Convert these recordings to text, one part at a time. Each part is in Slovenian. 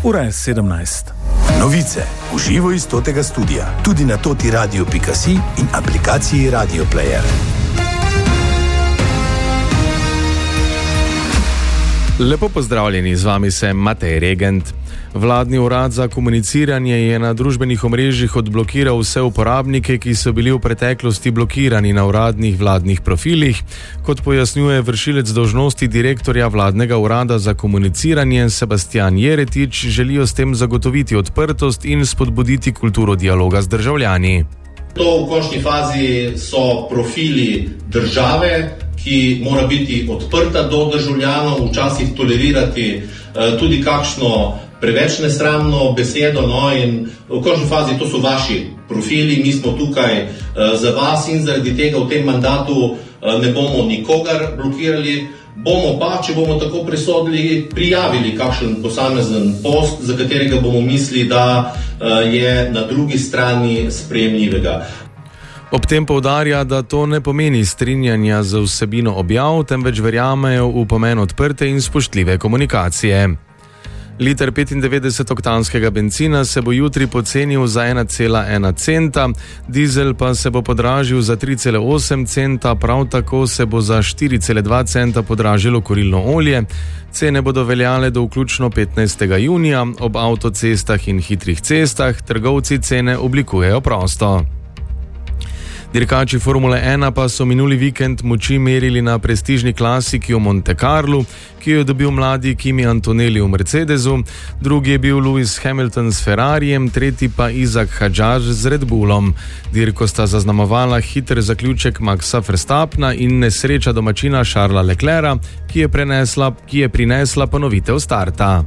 Ura je 17. Novice v živo iz Totega studia, tudi na totiradio.si in aplikaciji Radio Player. Lepo pozdravljeni, z vami sem Matej Regent. Vladni urad za komuniciranje je na družbenih omrežjih odblokiral vse uporabnike, ki so bili v preteklosti blokirani na uradnih vladnih profilih. Kot pojasnjuje vršilec dolžnosti direktorja vladnega urada za komuniciranje Sebastian Jeretič, želijo s tem zagotoviti odprtost in spodbuditi kulturo dialoga z državljani. To v končni fazi so profili države, ki mora biti odprta do državljanov, včasih tolerirati tudi kakšno preveč nesramno besedo, in v končni fazi to so vaši profili, mi smo tukaj za vas in zaradi tega v tem mandatu ne bomo nikogar blokirali, bomo pa, če bomo tako presodili, prijavili kakšen posamezen post, za katerega bomo mislili, da je na drugi strani sprejemljivega. Ob tem poudarja, da to ne pomeni strinjanja z vsebino objav, temveč verjamejo v pomen odprte in spoštljive komunikacije. Liter 95-oktanskega bencina se bo jutri pocenil za 1,1 centa, dizel pa se bo podražil za 3,8 centa, prav tako se bo za 4,2 centa podražilo kurilno olje. Cene bodo veljale do vključno 15. junija, ob avtocestah in hitrih cestah trgovci cene oblikujejo prosto. Dirkači Formule 1 pa so minuli vikend moči merili na prestižni klasiki v Monte Carlu, ki jo je dobil mladi Kimi Antonelli v Mercedesu, drugi je bil Lewis Hamilton s Ferrarijem, tretji pa Isaac Hadjar z Red Bullom. Dirko sta zaznamovala hiter zaključek Maxa Verstappna in nesreča domačina Charlesa Leclerca, ki je prinesla ponovitev starta.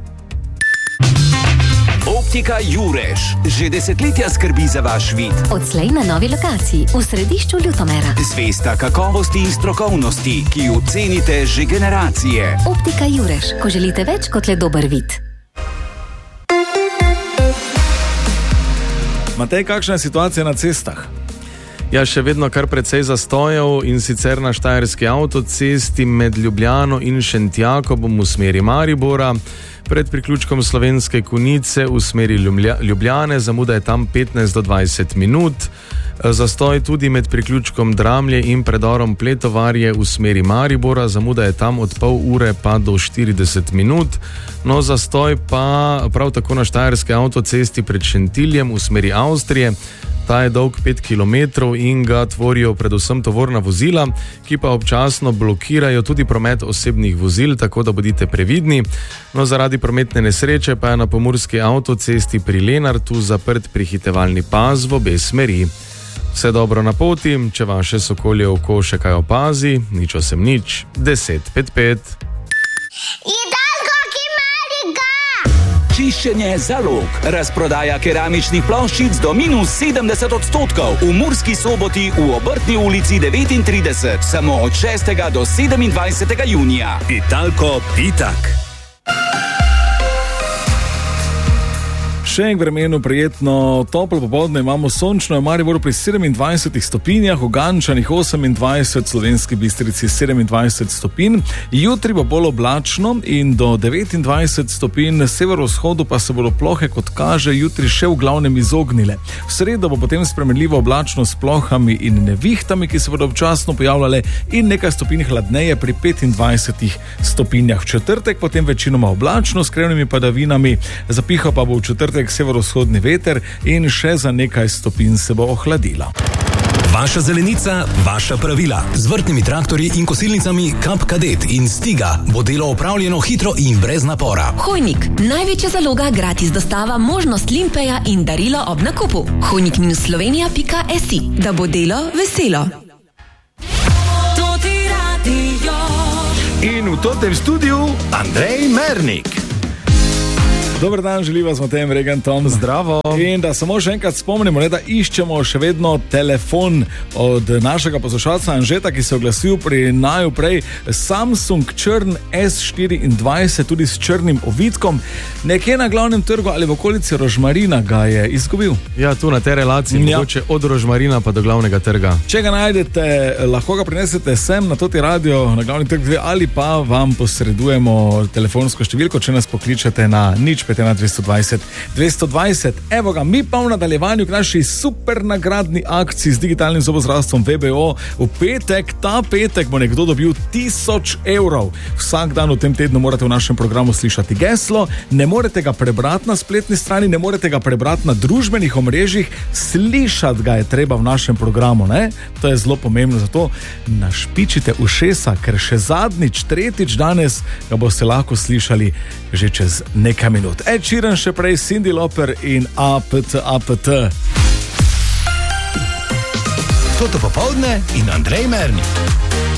Optika Jurež že desetletja skrbi za vaš vid. Odslej na novi lokaciji v središču Ljutomera. Zvesta kakovosti in strokovnosti, ki jo cenite že generacije. Optika Jurež, ko želite več kot le dober vid. Matej, kakšna je situacija na cestah? Ja, še vedno kar precej zastojev, in sicer na Štajerski avtocesti med Ljubljano in Šentjakobom v smeri Maribora. Pred priključkom Slovenske Konjice v smeri Ljubljane zamuda je tam 15 do 20 minut. Zastoj tudi med priključkom Dramlje in predorom Pletovarje v smeri Maribora, zamuda je tam od pol ure pa do 40 minut. No, zastoj pa prav tako na Štajerski avtocesti pred Šentiljem v smeri Avstrije. Ta je dolg 5 km in ga tvorijo predvsem tovorna vozila, ki pa občasno blokirajo tudi promet osebnih vozil, tako da bodite previdni. No, zaradi prometne nesreče pa je na pomurski avtocesti pri Lenartu zaprt prehitevalni pas v obe smeri. Vse dobro na poti, če vaše sokolje oko še kaj opazi, nič 1055. Čiščenje zalog. Razprodaja keramičnih ploščic do minus 70%. V Murski Soboti v Obrtni ulici 39. Samo od 6. do 27. junija. Italko Pitak. Še en vremenu prijetno, toplo popoldne imamo, sončno je v Mariboru pri 27 stopinjah, v Gančanih 28, Slovenski Bistrici 27 stopinj. Jutri bo bolj oblačno in do 29 stopinj, na severovzhodu pa se bodo plohe, kot kaže, jutri še v glavnem izognile. V sredo bo potem spremenljivo oblačno s plohami in nevihtami, ki se bodo občasno pojavljale, in nekaj stopinj hladneje pri 25 stopinjah. V četrtek potem večinoma oblačno s krevnimi padavinami, zapihal pa bo v četrtek severovzhodni veter in še za nekaj stopinj se bo ohladila. Vaša zelenica, vaša pravila. Z vrtnimi traktorji in kosilnicami Kap Kadet in Stiga bo delo opravljeno hitro in brez napora. Hojnik, največja zaloga, gratis dostava, možnost limpeja in darilo ob nakupu. hojnik-slovenija.si, da bo delo veselo. In v Totem studiu Andrej Mernik. Dober dan, želim vas Matejem Regentom. Zdravo. In da samo še enkrat spomnimo, da iščemo še vedno telefon od našega poslušalca Anžeta, ki se je oglasil pri naju prej. Samsung črn S24, tudi s črnim ovitkom. Nekje na glavnem trgu ali v okolici Rožmarina ga je izgubil. Ja, tu na tej relaciji, mogoče od Rožmarina pa do glavnega trga. Če ga najdete, lahko ga prinesete sem na Toti radio, na glavni trg 2, ali pa vam posredujemo telefonsko številko, če nas pokličete na 0 651 220 220. Evo ga, mi pa v nadaljevanju k naši super nagradni akciji z digitalnim zobozdravstvom VBO. V petek, ta petek bo nekdo dobil 1000 evrov. Vsak dan v tem tednu morate v našem programu slišati geslo, ne morete ga prebrati na spletni strani, ne morete ga prebrati na družbenih omrežjih, slišati ga je treba v našem programu, ne? To je zelo pomembno, zato našpičite ušesa, ker še zadnjič, tretjič danes ga boste lahko slišali že čez nekaj minut. Ed Sheeran še prej, Cyndi Lauper in APT. Toto popoldne in Andrej Mernik.